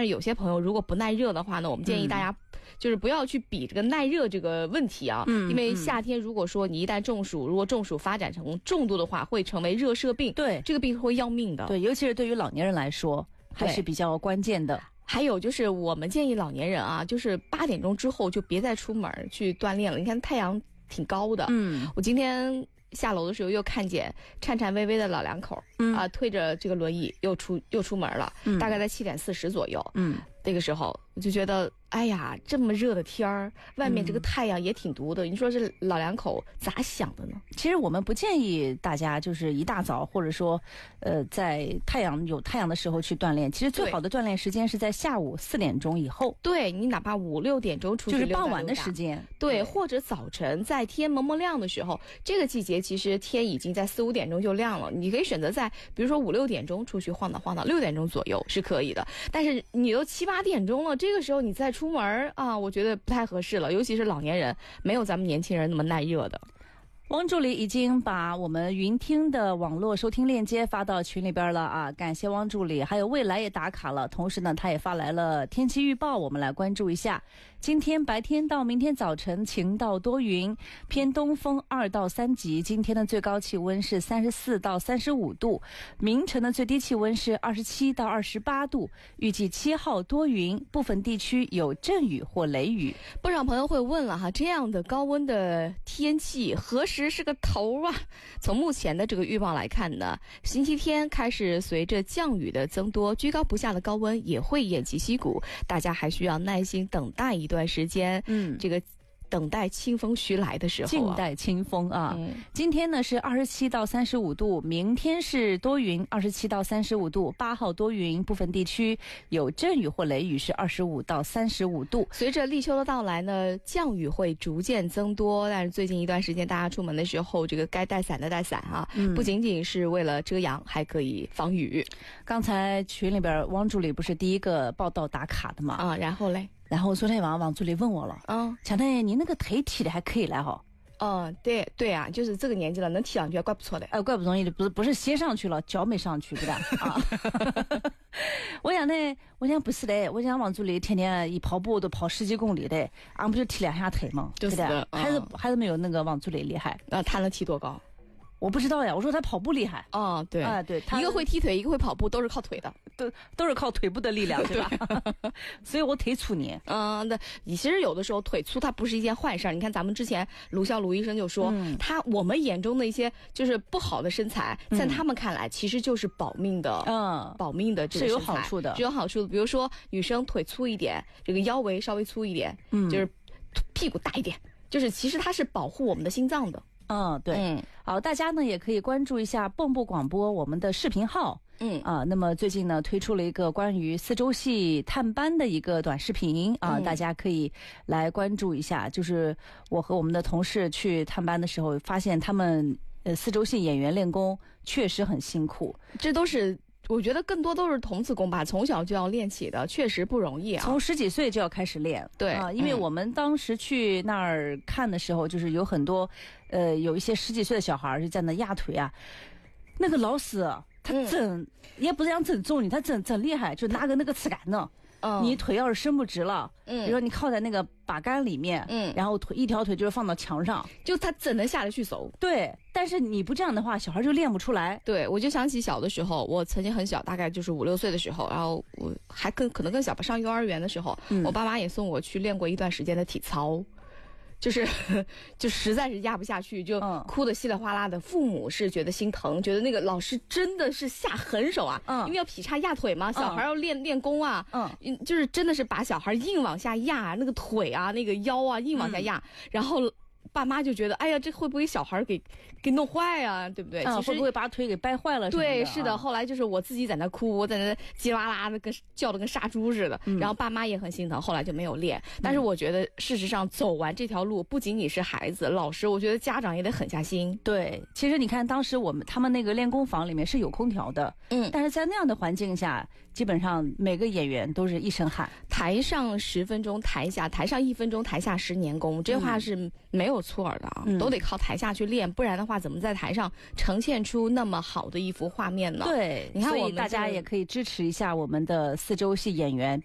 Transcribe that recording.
是有些朋友如果不耐热的话呢，我们建议大家就是不要去比这个耐热这个问题啊，因为夏天如果说你一旦中暑，如果中暑发展成重度的话，会成为热射病， 对， 这个病会要命的。 对，尤其是对于老年人来说还是比较关键的。 还有就是我们建议老年人啊，就是8点钟之后就别再出门去锻炼了。你看太阳挺高的，我今天下楼的时候又看见颤颤巍巍的老两口，推着这个轮椅又出门了，大概在7点40左右，那个时候我就觉得，哎呀，这么热的天儿，外面这个太阳也挺毒的，你说这老两口咋想的呢？ 其实我们不建议大家就是一大早或者说，在有太阳的时候去锻炼。其实最好的锻炼时间是在下午4点钟以后。 对，你哪怕5、6点钟出去， 就是傍晚的时间。 对，或者早晨在天蒙蒙亮的时候，这个季节其实天已经在4、5点钟就亮了。你可以选择在比如说5、6点钟出去晃荡，6点钟左右是可以的。但是你都7、8点钟了，这个时候你再出门啊，我觉得不太合适了，尤其是老年人，没有咱们年轻人那么耐热的。 汪助理已经把我们云听的网络收听链接发到群里边了啊，感谢汪助理。还有未来也打卡了，同时呢他也发来了天气预报，我们来关注一下。今天白天到明天早晨晴到多云，偏东风2到3级。今天的最高气温是34到35度，明晨的最低气温是27到28度。预计7号多云，部分地区有阵雨或雷雨。 不少朋友会问了哈，这样的高温的天气何时是个头啊？从目前的这个预报来看呢，星期天开始随着降雨的增多，居高不下的高温也会偃旗息鼓，大家还需要耐心等待一段时间。这个等待清风徐来的时候， 静待清风啊。今天呢是27到35度，明天是多云27到35度，8号多云，部分地区有阵雨或雷雨，是25到35度。 随着立秋的到来呢，降雨会逐渐增多，但是最近一段时间大家出门的时候，这个该带伞的带伞啊，不仅仅是为了遮阳，还可以防雨。 刚才群里边汪助理不是第一个报道打卡的嘛？ 然后嘞？ 然后昨天晚上王助理问我了，强太你那个腿踢的还可以来哈。 对啊，就是这个年纪了，能踢上去怪不错的。 怪不容易的，不是先上去了，脚没上去，对吧？啊，我想不是的，我想王助理天天一跑步都跑10几公里的，俺不就踢2下腿吗？ 就是的， 还是没有那个王助理厉害。 他能踢多高？ 我不知道呀，我说他跑步厉害。 对对， 一个会踢腿，一个会跑步，都是靠腿的， 都是靠腿部的力量，对吧？所以我腿粗呢。 其实有的时候腿粗它不是一件坏事。你看咱们之前卢医生就说，我们眼中的一些就是不好的身材，在他们看来其实就是保命的，保命的这个身材是有好处的，是有好处的。比如说女生腿粗一点，这个腰围稍微粗一点，就是屁股大一点，就是其实它是保护我们的心脏的。 对，好，大家呢也可以关注一下蚌埠广播我们的视频号。那么最近呢推出了一个关于4周戏探班的一个短视频啊，大家可以来关注一下。就是我和我们的同事去探班的时候，发现他们4周戏演员练功确实很辛苦， 这都是。我觉得更多都是童子功吧，从小就要练起的，确实不容易啊。 从10几岁就要开始练， 对因为我们当时去那儿看的时候，就是有很多，有一些10几岁的小孩就在那压腿啊，那个老师他也不是讲真重你，他真厉害，就拿个那个刺杆呢。你腿要是伸不直了，比如说你靠在那个把杆里面，然后一条腿就是放到墙上， 就他怎能下得去手？ 对，但是你不这样的话，小孩就练不出来。 对，我就想起小的时候，我曾经很小，大概就是5、6岁的时候，然后我还可能更小吧，上幼儿园的时候，我爸妈也送我去练过一段时间的体操。就实在是压不下去，就哭得稀里哗啦的。父母是觉得心疼，觉得那个老师真的是下狠手啊，因为要劈叉压腿嘛，小孩要练功啊，就是真的是把小孩硬往下压，那个腿啊，那个腰啊，硬往下压，然后。爸妈就觉得，哎呀，这会不会小孩给弄坏啊？对不对？其实会不会把腿给掰坏了？ 对，是的。后来就是我自己在那哭，我在那叽啦啦的，叫得跟杀猪似的。然后爸妈也很心疼，后来就没有练。但是我觉得，事实上走完这条路，不仅仅是孩子、老师，我觉得家长也得狠下心。 对，其实你看，当时他们那个练功房里面是有空调的，但是在那样的环境下，基本上每个演员都是一身汗。 台上10分钟，台上1分钟，台下10年功，这话是没有错的啊，都得靠台下去练，不然的话，怎么在台上呈现出那么好的一幅画面呢？ 对， 你看， 所以大家也可以支持一下我们的4周戏演员，